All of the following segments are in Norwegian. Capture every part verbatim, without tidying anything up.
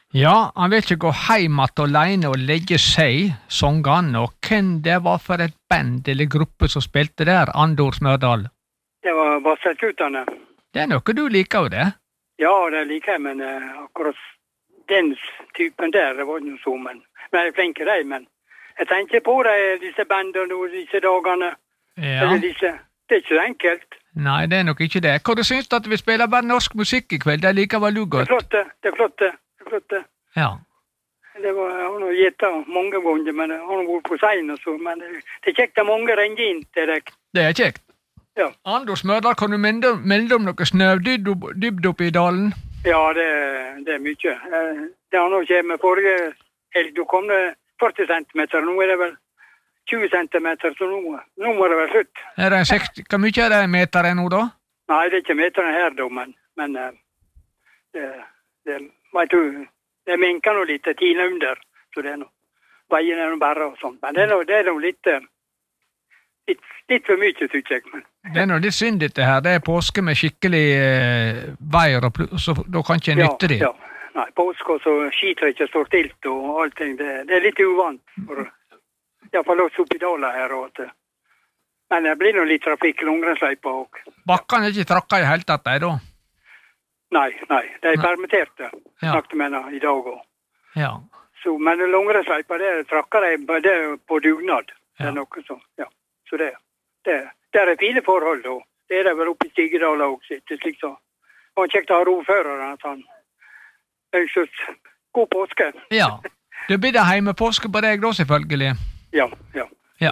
Ja, han vil ikke gå heim att alene og legge seg, sangene, og hvem det var for et band eller gruppe som spilte der, Andor Smørdal? Det var Vasselkutane. Det er noe du liker jo det? Ja, det liker jeg, men uh, akkurat den typen der, det var ikke så, men, men jeg er flink i det, men jeg tenker på det, disse bandene og disse dagene, Ja. eller disse, det er ikke så enkelt. Nei, det er nok ikke det. Hva du synes at vi spiller bare norsk musikk i kveld? Det liker vel du Det er godt? flott, det det er flott, det det er flott. det. Ja. Det var, jeg har nå gjettet mange ganger, men jeg har nå vært på sein og så, men det, det er kjekt at mange ringer inn til deg. Det er kjekt. Ja. Anders Mørdal, kan du melde, melde om noe snødybd oppe i dalen? Ja, det, det er mye. Eh, Det har nå kommet forrige helg, da kom det førti centimeter, nå er det vel tjue centimeter, så nå, nå må det være slutt. Er det en seksti, hvor mye er det en meter er nå da? Nei, det er ikke meterne her da, men, men eh, det, det, vet du, det minker nå litt, tine under, så det er nå, veien er nå bare og sånt, men det er nå, det er nå litt, eh, litt, litt for mye, synes jeg, men. Det er nå litt synd dette her. Det er påske med skikkelig eh, veier, og pl- så da kan ikke jeg nytte det. Ja, ja. Nei, påske og så skitrekket står stilt og allting, det, det er litt uvant, for, i hvert fall også oppe i dalen her, og at, men det blir nå litt trafikk i Långrensløypa og. Bakkene er ikke trakka i hele tatt, de da? Nei, nei, de er Nei. permitterte, Ja. snakket med henne i dag også. Ja. Så, men Långrensløypa, det trakker de, det er på dugnad, det Ja. er noe sånn, ja. Så det, det, det er fine forhold, og det er det vel oppe i Stigedal også, sitt, slik så. Det var kjekt å ha roføreren, at han ønsket god påske. Ja. Det blir det heimepåske på deg da, selvfølgelig. Ja, ja. Ja.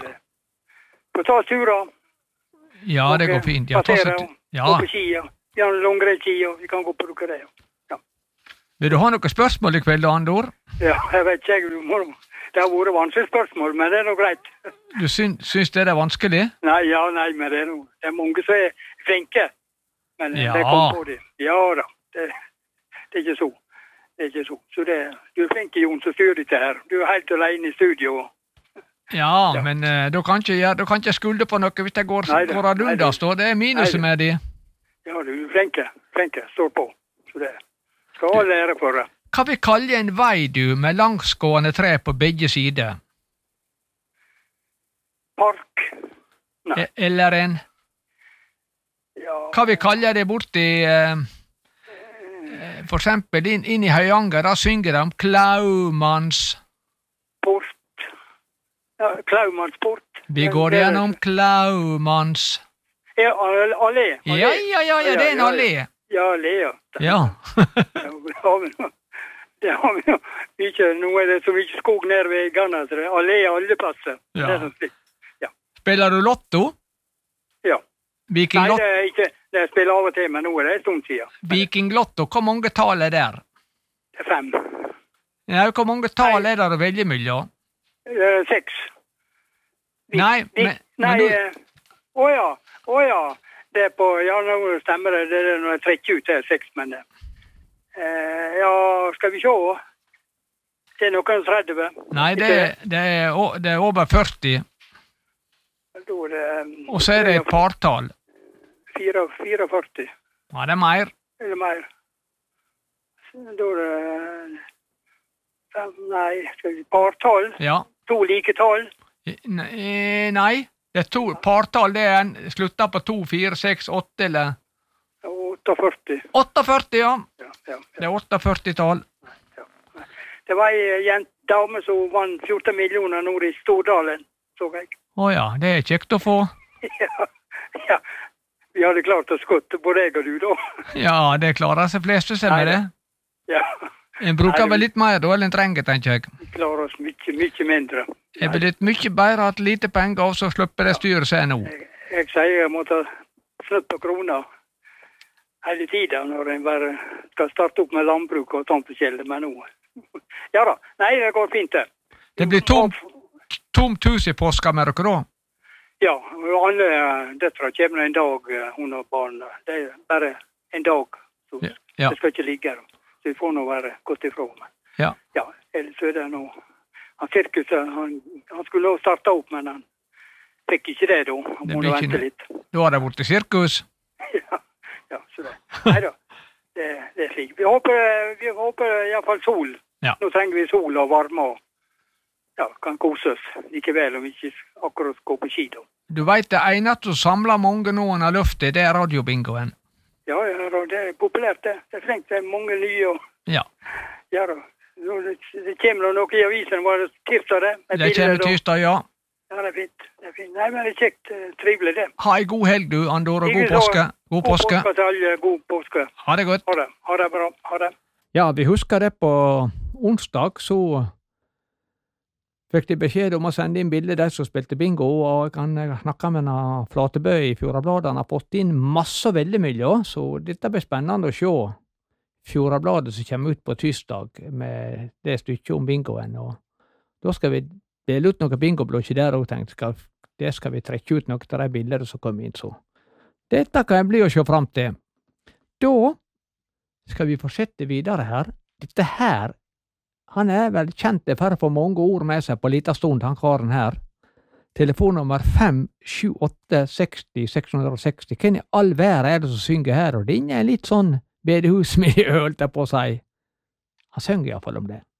Få ta turer. Ja, det går fint. Ja, ta Passere, seg- og ja. gå på ski, og vi har langrennsski, og vi kan gå på dere det. Ja. Vil du ha noen spørsmål i kveld, Andor? Ja, jeg vet ikke, jeg, må, det har vært vanskelig spørsmål, men det er noe greit. Du syn, syns det er vanskelig? Nei, ja, nei, men det er, noe, det er mange som er flinke. Men Ja. det kom på det. Ja da, det, det er ikke så. Det er ikke så. Så det, du er flink, Jon, som styrer dette her. Du er helt alene i studio. Ja, Ja. men uh, da kan ikke jeg da kan ikke jeg skylde på noe hvis det går, Nei da, går ad nei da. undas, da. Det er minuset Nei da. med de. Ja, du er flinke. Flinke, står på. Så det skal ha lære for det. Hva vi kaller en vei, du, med langsgående tre på begge sider? Park. Nei. E- Eller en Ja. Hva vi kaller det borti eh, eh, For eksempel inn, inn i Høyanger, da synger de om Klaumanns. Port. Ja, Klaumannsport. Vi går gjennom Klaumanns. Ja, all- allé. allé. Ja, ja, ja, ja, det er en allé. Ja, allé, ja. Ja. Ja, det har vi nå. Det har vi nå. Ikke, nå er det så mye skog nede ved veggene, så det er allé alle plasser. Ja. Det er sånn slik. Spiller du lotto? Ja. Viking Nei, Lotto, det er ikke, det er spiller av og til, men nå er det en stund siden. Viking Lotto, hvor mange tall er der? Det er fem. Ja, hvor mange tall er der å velge mellom? Eh, Seks. Vi- Nei, vi- men- Nei, men du- eh, å ja, å ja. Det er på, ja, nå stemmer det, det er når jeg trekker ut det er seks, men eh, ja, skal vi se. Det er noen tretti. Nei, det, det, er, o- det er over førti, Da er det, eh, og så er det et partall. fire- fireogførti, Ja, det er mer. eller mer. Så Da er det fem, nei, skal vi partall, Ja. to like tall. Nei, nei, det er to partall, det er en, slutter på to, fire, seks, åtte, eller åttiførti. åttiførti, ja. Ja, ja. Det er åttiførti tall. Det var ei jent, dame som vant fjorten millioner nord i Stordalen, så jeg. Å ja, det er kjekt å få. Ja, ja. Vi hadde klart oss godt, både jeg og du da. Ja, det klarer seg fleste seg med det. Ja, En bruker vel litt mer da, enn en trenger, tenker jeg. vi klarer oss mye, mye mindre. Det er blitt mye bedre at lite penger, og så slipper det styret seg nå. Jeg, jeg sier jeg måtte snutt på krona hele tiden når en bare skal starte opp med landbruk og sånt forskjellig, men nå. Ja da, nei, det går fint det. Det blir tomt, tomt hus i påska med dere da? Ja, og alle døtre kommer en dag, hun og barna. Det er bare en dag, så Ja. Ja. det skal ikke ligge her. Så vi får nå være godt ifra. Men. Ja. Ja, ellers er det nå. Han Sirkus, han, han skulle nå starte opp, men han fikk ikke det da. Han Det må blir nå ikke vente noe. litt. Da har det blitt sirkus. Ja, ja, så det. Neida, det, det er slik. Vi håper, vi håper i hvert fall sol Ja. Nå trenger vi sol og varme og ja, kan kose oss likevel om vi ikke akkurat går på ski da. Du vet det eneste som samler mange nå under luftet, det er radiobingoen. Ja, ja, det er populært det. Det er flengt, det er mange nye og Ja. ja da. Det, det kommer noe i avisen, var det tirsdag det? Det kommer tirsdag, ja. Ja, det er fint. Det er fint. Nei, men det er kjekt, trivelig det. Ha en god helg du, Andor, og god påske. God påske. God påske til alle, god påske. Ha det godt. Ha det, ha det bra, ha det. Ja, vi husker det på onsdag, så fikk de beskjed om å sende inn bilder der som spilte bingo, og jeg kan snakke med en Flatebø i Fjordabladet. Han har fått inn masse veldig mye, så dette blir spennende å se. Fjordabladet som kommer ut på tirsdag med det stykket om bingoen, og da skal vi dele ut noen bingoblåkjer der og tenkt, skal, det skal vi trekke ut noen av de bildene som kommer inn, så. Dette kan jeg bli å se frem til. Da skal vi fortsette videre her. Dette her, han er vel kjent for å få mange ord med seg på liten stund, han karen her. Telefonnummer fem sju åtte seks null seks seks null. Hvem i all verden er det som synger her? Og det er litt sånn bedehusmiljø, holdt jeg på å si. Han synger i hvert fall om det.